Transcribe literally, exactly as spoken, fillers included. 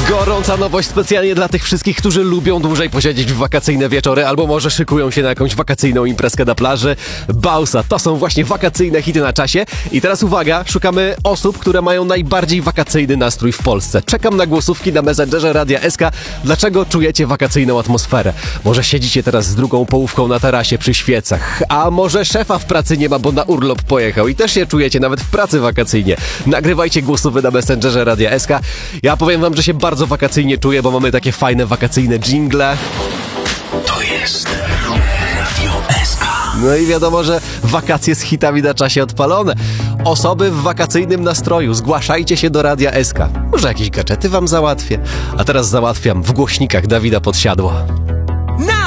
Gorąca nowość specjalnie dla tych wszystkich, którzy lubią dłużej posiedzieć w wakacyjne wieczory albo może szykują się na jakąś wakacyjną imprezkę na plaży. Bausa, to są właśnie wakacyjne hity na czasie. I teraz uwaga, szukamy osób, które mają najbardziej wakacyjny nastrój w Polsce. Czekam na głosówki na Messengerze Radia S K. Dlaczego czujecie wakacyjną atmosferę? Może siedzicie teraz z drugą połówką na tarasie przy świecach, a może szefa w pracy nie ma, bo na urlop pojechał i też się czujecie nawet w pracy wakacyjnie. Nagrywajcie głosówy na Messengerze Radia S K. Ja powiem wam, że się bardzo wakacyjnie czuję, bo mamy takie fajne wakacyjne dżingle. To jest Radio S K. No i wiadomo, że wakacje z hitami na czasie odpalone. Osoby w wakacyjnym nastroju, zgłaszajcie się do Radia S K. Może jakieś gadżety wam załatwię. A teraz załatwiam w głośnikach Dawida Podsiadła.